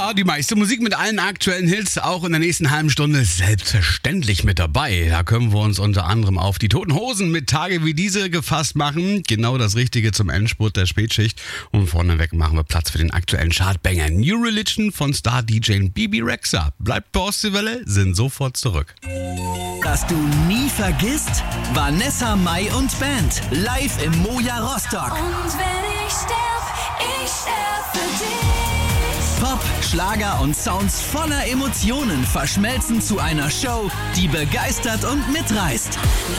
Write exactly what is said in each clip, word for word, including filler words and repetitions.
Ja, die meiste Musik mit allen aktuellen Hits, auch in der nächsten halben Stunde selbstverständlich mit dabei. Da können wir uns unter anderem auf die Toten Hosen mit Tage wie diese gefasst machen. Genau das Richtige zum Endspurt der Spätschicht. Und vorneweg machen wir Platz für den aktuellen Chartbanger New Religion von Star-D J Bibi Rexha. Bleibt bei Ostseewelle, sind sofort zurück. Was du nie vergisst? Vanessa Mai und Band live im Moja Rostock. Und wenn ich sterb, ich sterb für dich. Pop, Schlager und Sounds voller Emotionen verschmelzen zu einer Show, die begeistert und mitreißt.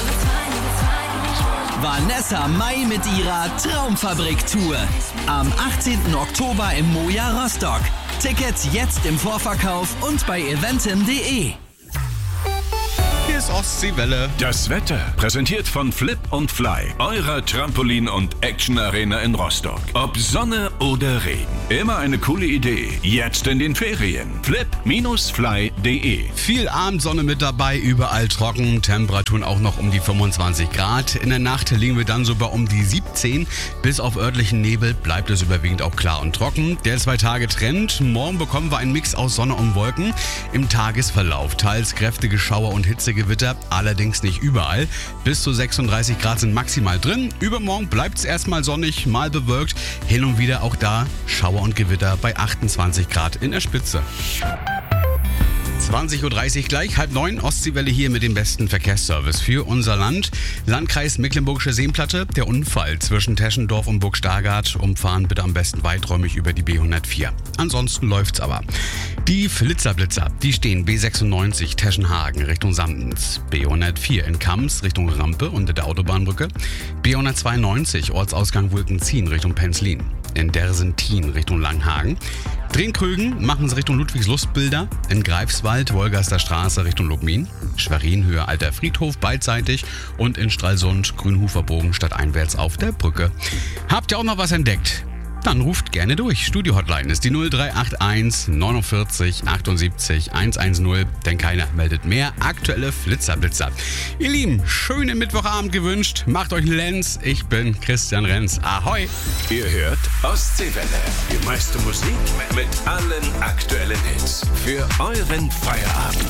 Vanessa Mai mit ihrer Traumfabrik-Tour. Am achtzehnten Oktober im Moja Rostock. Tickets jetzt im Vorverkauf und bei eventim punkt de. Hier ist Ostseewelle. Das Wetter präsentiert von Flip und Fly, eurer Trampolin- und Action-Arena in Rostock. Ob Sonne oder Regen, immer eine coole Idee. Jetzt in den Ferien. flip Fly punkt de. Viel Abendsonne mit dabei, überall trocken, Temperaturen auch noch um die fünfundzwanzig Grad. In der Nacht liegen wir dann so bei um die siebzehn. Bis auf örtlichen Nebel bleibt es überwiegend auch klar und trocken. Der Zwei-Tage-Trend. Morgen bekommen wir einen Mix aus Sonne und Wolken. Im Tagesverlauf teils kräftige Schauer und Hitzegewitter, allerdings nicht überall. Bis zu sechsunddreißig Grad sind maximal drin. Übermorgen bleibt es erstmal sonnig, mal bewölkt. Hin und wieder auch da Schauer und Gewitter bei achtundzwanzig Grad in der Spitze. zwanzig Uhr dreißig gleich, halb neun, Ostseewelle hier mit dem besten Verkehrsservice für unser Land. Landkreis Mecklenburgische Seenplatte, der Unfall zwischen Teschendorf und Burg Stargard. Umfahren bitte am besten weiträumig über die B hundertvier. Ansonsten läuft's aber. Die Flitzerblitzer, die stehen B sechsundneunzig Teschenhagen Richtung Sandens, B hundertvier in Kams Richtung Rampe unter der Autobahnbrücke, B hundertzweiundneunzig Ortsausgang Wulkenzien Richtung Penzlin, in Dersentin Richtung Langhagen. Drehkrügen machen sie Richtung Ludwigslustbilder, in Greifswald Wolgaster Straße Richtung Lubmin, Schwerin-Höhe Alter Friedhof beidseitig und in Stralsund Grünhuferbogen stadteinwärts auf der Brücke. Habt ihr auch noch was entdeckt? Dann ruft gerne durch. Studio-Hotline ist die null drei acht eins neunundvierzig achtundsiebzig hundertzehn, denn keiner meldet mehr aktuelle Flitzerblitzer. Ihr Lieben, schönen Mittwochabend gewünscht. Macht euch einen Lenz. Ich bin Christian Renz. Ahoi! Ihr hört Ostseewelle. Die meiste Musik mit allen aktuellen Hits. Für euren Feierabend.